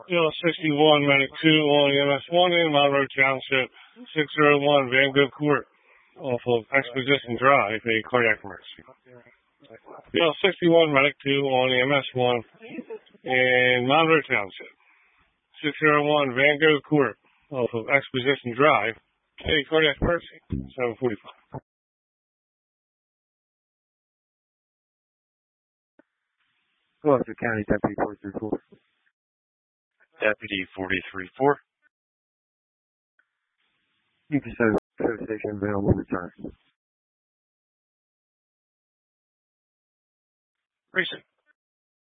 Bill 61, Medic 2 on EMS 1 in Monroe Township, 601 Van Gogh Court, off of Exposition Drive, a cardiac emergency. Bill 61, Medic 2 on EMS 1 in Monroe Township, 601 Van Gogh Court, off of Exposition Drive, a cardiac emergency, 745. Gloucester County Deputy 434. Deputy 434. You can send service station available return. Recent.